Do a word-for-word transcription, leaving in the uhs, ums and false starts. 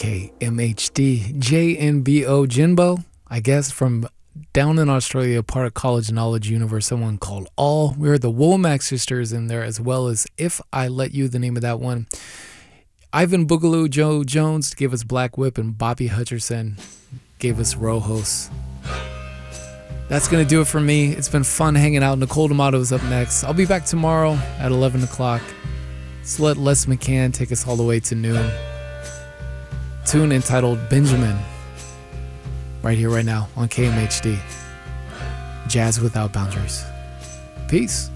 K M H D. J N B O, Jinbo, I guess, from down in Australia, part of College Knowledge Universe, someone called All. We're the Womack sisters in there, as well as If I Let You, the name of that one. Ivan Boogaloo, Joe Jones gave us Black Whip, and Bobby Hutcherson gave us Rojos. That's going to do it for me. It's been fun hanging out. Nicole D'Amato is up next. I'll be back tomorrow at eleven o'clock. Let's let Les McCann take us all the way to noon. Tune entitled Benjamin. Right here, right now on K M H D. Jazz Without Boundaries. Peace.